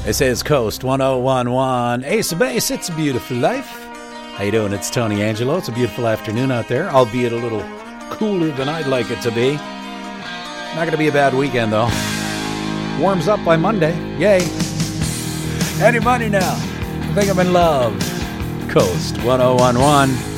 This is Coast 1011. Ace of Base, it's a beautiful life. How you doing? It's Tony Angelo. It's a beautiful afternoon out there, albeit a little cooler than I'd like it to be. Not going to be a bad weekend, though. Warms up by Monday. Yay. Any money now? I think I'm in love. Coast 1011.